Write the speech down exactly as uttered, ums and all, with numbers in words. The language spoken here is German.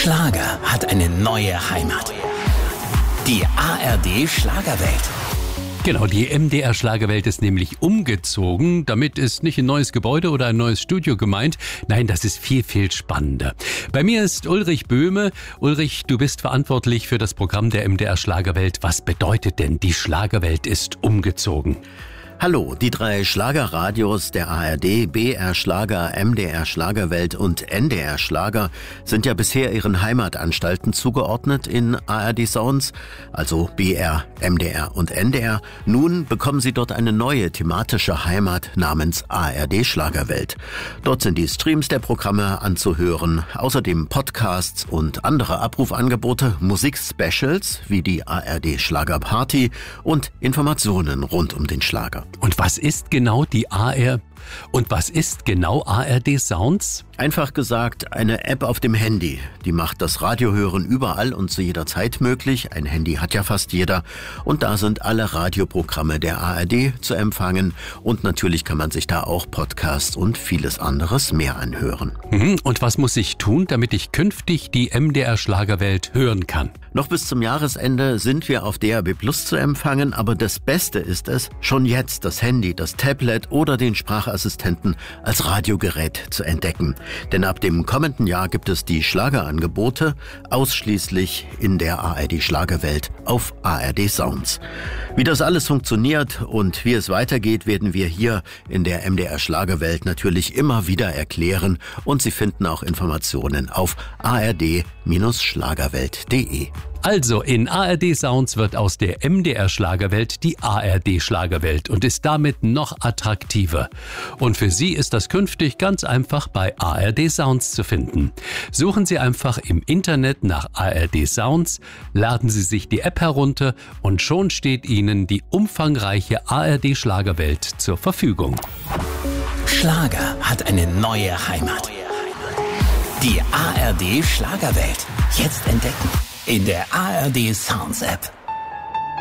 Schlager hat eine neue Heimat. Die A R D Schlagerwelt. Genau, die M D R Schlagerwelt ist nämlich umgezogen. Damit ist nicht ein neues Gebäude oder ein neues Studio gemeint. Nein, das ist viel, viel spannender. Bei mir ist Ulrich Böhme. Ulrich, du bist verantwortlich für das Programm der M D R Schlagerwelt. Was bedeutet denn, die Schlagerwelt ist umgezogen? Hallo, die drei Schlagerradios der A R D, B R Schlager, M D R Schlagerwelt und N D R Schlager sind ja bisher ihren Heimatanstalten zugeordnet in A R D Sounds, also B R, M D R und N D R. Nun bekommen sie dort eine neue thematische Heimat namens A R D Schlagerwelt. Dort sind die Streams der Programme anzuhören, außerdem Podcasts und andere Abrufangebote, Musikspecials wie die A R D Schlagerparty und Informationen rund um den Schlager. Und was ist genau die A R? Und was ist genau A R D Sounds? Einfach gesagt, eine App auf dem Handy. Die macht das Radiohören überall und zu jeder Zeit möglich. Ein Handy hat ja fast jeder. Und da sind alle Radioprogramme der A R D zu empfangen. Und natürlich kann man sich da auch Podcasts und vieles anderes mehr anhören. Und was muss ich tun, damit ich künftig die M D R Schlagerwelt hören kann? Noch bis zum Jahresende sind wir auf D A B Plus zu empfangen, aber das Beste ist es, schon jetzt das Handy, das Tablet oder den Sprachassistenten als Radiogerät zu entdecken. Denn ab dem kommenden Jahr gibt es die Schlagerangebote ausschließlich in der A R D Schlagerwelt auf A R D Sounds. Wie das alles funktioniert und wie es weitergeht, werden wir hier in der M D R Schlagerwelt natürlich immer wieder erklären und Sie finden auch Informationen auf a r d Schlagerwelt punkt de. Also in A R D Sounds wird aus der M D R Schlagerwelt die A R D Schlagerwelt und ist damit noch attraktiver. Und für Sie ist das künftig ganz einfach bei A R D Sounds zu finden. Suchen Sie einfach im Internet nach A R D Sounds, laden Sie sich die App herunter und schon steht Ihnen die umfangreiche A R D Schlagerwelt zur Verfügung. Schlager hat eine neue Heimat. Die A R D Schlagerwelt. Jetzt entdecken in der A R D Sounds App.